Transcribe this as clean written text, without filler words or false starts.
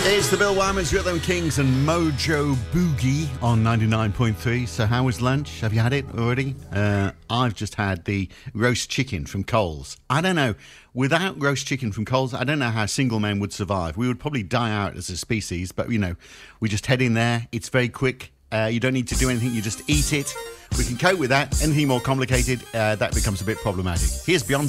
It's the Bill Wyman's Rhythm Kings and Mojo Boogie on 99.3. So how was lunch? Have you had it already? I've just had the roast chicken from Coles. I don't know. Without roast chicken from Coles, I don't know how single men would survive. We would probably die out as a species, but, you know, we just head in there. It's very quick. You don't need to do anything. You just eat it. We can cope with that. Anything more complicated, that becomes a bit problematic. Here's Beyonce.